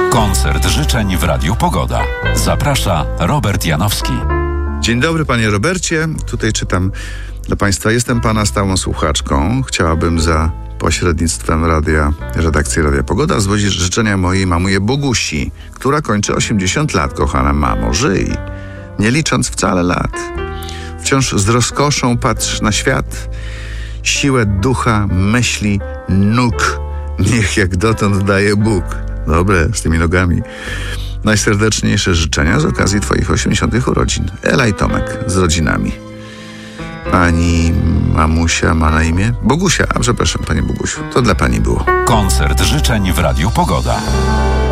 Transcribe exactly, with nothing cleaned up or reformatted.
Koncert życzeń w Radiu Pogoda. Zaprasza Robert Janowski. Dzień dobry, panie Robercie. Tutaj czytam dla państwa. Jestem pana stałą słuchaczką. Chciałabym za pośrednictwem radia, redakcji Radia Pogoda złożyć życzenia mojej mamuje Bogusi, która kończy osiemdziesiąt lat. Kochana mamo, żyj, nie licząc wcale lat. Wciąż z rozkoszą patrz na świat, siłę ducha, myśli, nóg. Niech jak dotąd daje Bóg. Dobre, z tymi nogami. Najserdeczniejsze życzenia z okazji twoich osiemdziesiątych urodzin. Ela i Tomek z rodzinami. Pani mamusia ma na imię? Bogusia, a przepraszam, panie Bogusiu, to dla pani było. Koncert życzeń w Radiu Pogoda.